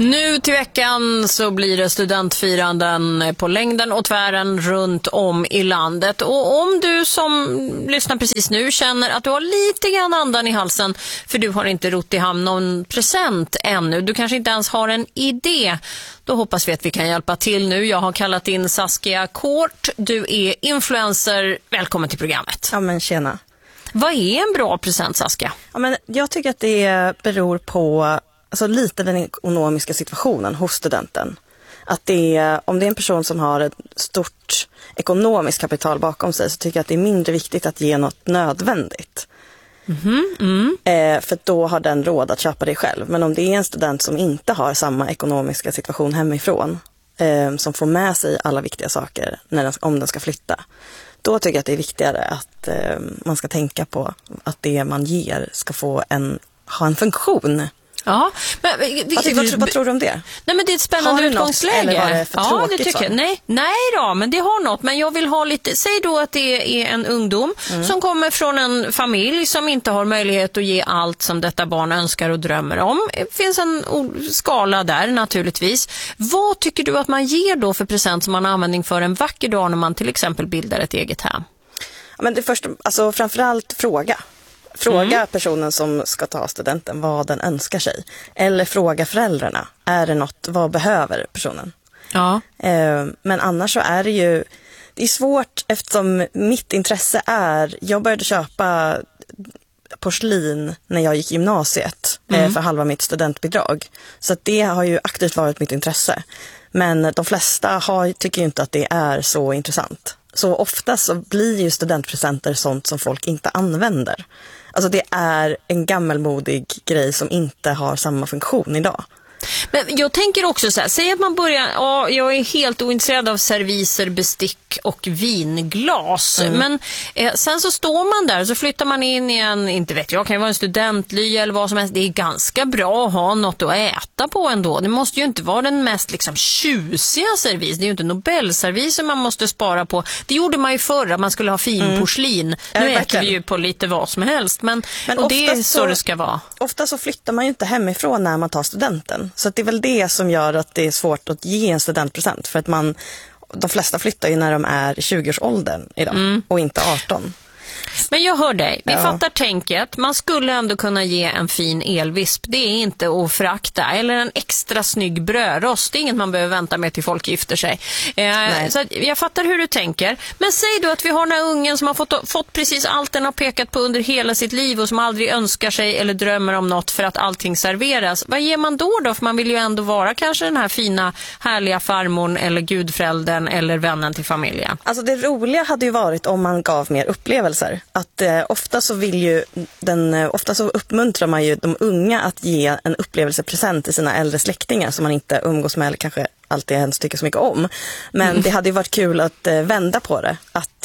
Nu till veckan så blir det studentfiranden på längden och tvären runt om i landet. Och om du som lyssnar precis nu känner att du har lite grann andan i halsen för du har inte rott i hamn någon present ännu, du kanske inte ens har en idé, då hoppas vi att vi kan hjälpa till nu. Jag har kallat in Saskia Kort. Du är influencer. Välkommen till programmet. Ja, men tjena. Vad är en bra present, Saskia? Ja, men jag tycker att det beror på lite den ekonomiska situationen hos studenten. Att om det är en person som har ett stort ekonomiskt kapital bakom sig, så tycker jag att det är mindre viktigt att ge något nödvändigt. För då har den råd att köpa det själv. Men om det är en student som inte har samma ekonomiska situation hemifrån, som får med sig alla viktiga saker om den ska flytta, då tycker jag att det är viktigare att man ska tänka på att det man ger ska ha en funktion. Ja, men vad tror du om det? Nej, men det är ett spännande utgångsläge. Eller var det för tråkigt? Det tycker jag. Nej då, men det har något. Men jag vill ha lite, säg då att det är en ungdom som kommer från en familj som inte har möjlighet att ge allt som detta barn önskar och drömmer om. Det finns en skala där naturligtvis. Vad tycker du att man ger då för present som man har användning för en vacker dag när man till exempel bildar ett eget hem? Ja, men det första, framförallt Fråga personen som ska ta studenten vad den önskar sig. Eller fråga föräldrarna. Är det något, vad behöver personen? Ja. Men annars så är det är svårt, eftersom mitt intresse jag började köpa porslin när jag gick gymnasiet för halva mitt studentbidrag. Så att det har ju aktivt varit mitt intresse. Men de flesta tycker ju inte att det är så intressant. Så ofta så blir ju studentpresenter sånt som folk inte använder. Alltså det är en gammelmodig grej som inte har samma funktion idag. Men jag tänker också så här, säg att man börjar, jag är helt ointresserad av serviser, bestick och vinglas. Men sen så står man där och så flyttar man in i inte vet jag, kan ju vara en studently eller vad som helst. Det är ganska bra att ha något att äta på ändå. Det måste ju inte vara den mest tjusiga servis. Det är ju inte Nobelserviser man måste spara på. Det gjorde man ju förr, att man skulle ha fin porslin. Nu äter vi ju på lite vad som helst. Men och det är så det ska vara. Ofta så flyttar man ju inte hemifrån när man tar studenten. Så det är väl det som gör att det är svårt att ge en studentpresent. För att de flesta flyttar ju när de är i 20-årsåldern idag och inte 18. Men jag hör dig, vi fattar tänket. Man skulle ändå kunna ge en fin elvisp. Det är inte att förakta. Eller en extra snygg brödrost. Det är inget man behöver vänta med till folk gifter sig. Så jag fattar hur du tänker. Men säg då att vi har den här ungen som har fått precis allt den har pekat på under hela sitt liv och som aldrig önskar sig eller drömmer om något för att allting serveras. Vad ger man då? För man vill ju ändå vara kanske den här fina, härliga farmorn eller gudföräldern eller vännen till familjen. Alltså det roliga hade ju varit om man gav mer upplevelser. Att ofta så uppmuntrar man ju de unga att ge en upplevelsepresent till sina äldre släktingar som man inte umgås med eller kanske alltid ens tycker så mycket om. Men det hade ju varit kul att vända på det. Att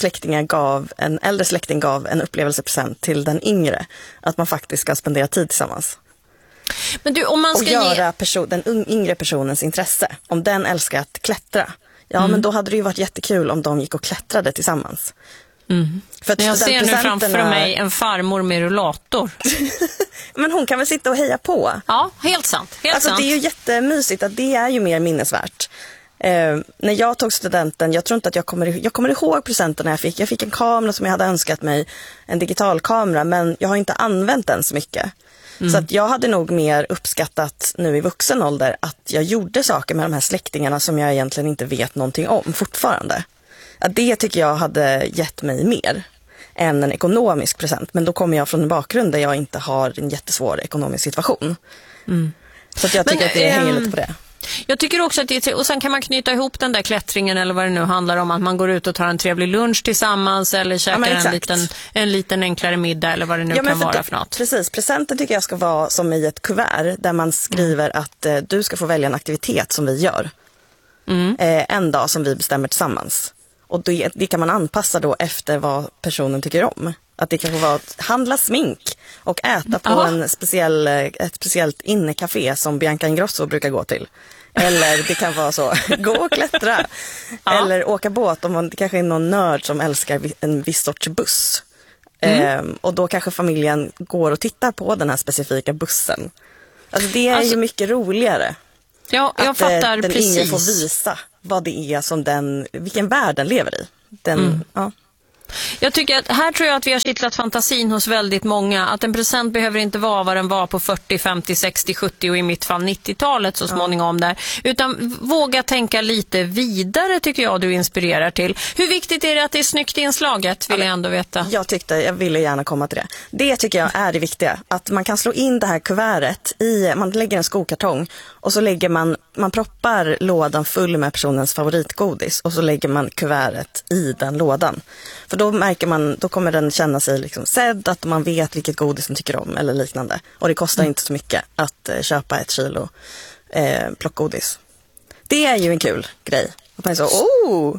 en äldre släkting gav en upplevelsepresent till den yngre. Att man faktiskt ska spendera tid tillsammans. Men om man ska göra den yngre personens intresse. Om den älskar att klättra. Men då hade det ju varit jättekul om de gick och klättrade tillsammans. För jag ser nu framför mig en farmor med rullator. Men hon kan väl sitta och heja på. Ja, helt sant. Det är ju jättemysigt att det är ju mer minnesvärt. När jag tog studenten, jag tror inte att jag kommer ihåg presenterna jag fick. Jag fick en kamera som jag hade önskat mig, en digital kamera, men jag har inte använt den så mycket. Så att jag hade nog mer uppskattat nu i vuxen ålder att jag gjorde saker med de här släktingarna som jag egentligen inte vet någonting om fortfarande. Det tycker jag hade gett mig mer än en ekonomisk present. Men då kommer jag från en bakgrund där jag inte har en jättesvår ekonomisk situation. Så att jag tycker att det hänger lite på det. Jag tycker också att och sen kan man knyta ihop den där klättringen eller vad det nu handlar om, att man går ut och tar en trevlig lunch tillsammans eller käkar en liten enklare middag eller vad det nu kan vara för något. Precis, presenten tycker jag ska vara som i ett kuvert där man skriver att du ska få välja en aktivitet som vi gör. En dag som vi bestämmer tillsammans. Och det kan man anpassa då efter vad personen tycker om. Att det kan få vara att handla smink och äta på ett speciellt innecafé som Bianca Ingrosso brukar gå till. Eller det kan vara så, gå och klättra. Eller åka båt om det kanske är någon nörd som älskar en viss sorts buss. Och då kanske familjen går och tittar på den här specifika bussen. Alltså det är ju mycket roligare. Ja, jag fattar den precis. yngre får visa vad det är som vilken värld den lever i. Ja. Jag tycker att här tror jag att vi har kittlat fantasin hos väldigt många. Att en present behöver inte vara vad den var på 40, 50, 60, 70 och i mitt fall 90-talet så småningom där. Utan våga tänka lite vidare tycker jag du inspirerar till. Hur viktigt är det att det är snyggt inslaget vill jag ändå veta. Jag ville gärna komma till det. Det tycker jag är det viktiga. Att man kan slå in det här kuvertet man lägger en skokartong och så lägger man proppar lådan full med personens favoritgodis och så lägger man kuvertet i den lådan. För då märker man, då kommer den känna sig liksom sedd, att man vet vilket godis den tycker om eller liknande. Och det kostar inte så mycket att köpa 1 kilo plockgodis. Det är ju en kul grej. Att man är så,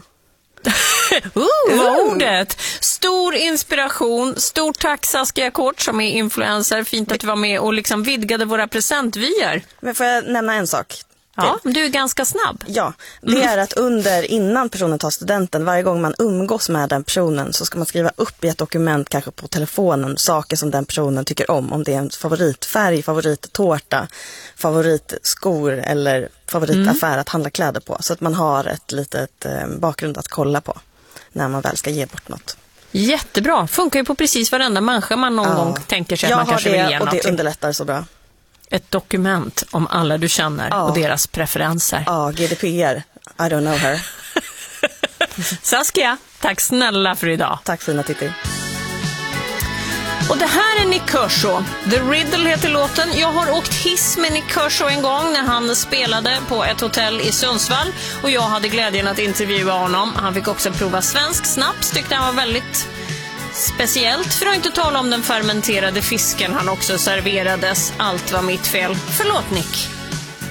vad ordet. Stor inspiration. Stort tack Saskia Kort som är influencer. Fint att du var med och liksom vidgade våra presentvyer. Men får jag nämna en sak? Ja, du är ganska snabb. Ja, det är att innan personen tar studenten, varje gång man umgås med den personen så ska man skriva upp i ett dokument, kanske på telefonen, saker som den personen tycker om det är en favoritfärg, favorittårta, favoritskor eller favoritaffär att handla kläder på. Så att man har ett litet bakgrund att kolla på när man väl ska ge bort något. Jättebra, funkar ju på precis varenda människa man någon gång tänker sig att man kanske vill ge något. Och det underlättar så bra. Ett dokument om alla du känner och deras preferenser. Ja, GDPR. I don't know her. Saskia, tack snälla för idag. Tack fina Titti. Och det här är Nick Kershaw. The Riddle heter låten. Jag har åkt hiss med Nick Kershaw en gång när han spelade på ett hotell i Sundsvall. Och jag hade glädjen att intervjua honom. Han fick också prova svensk snaps. Tyckte han var väldigt speciellt, för att inte tala om den fermenterade fisken han också serverades. Allt var mitt fel. Förlåt Nick.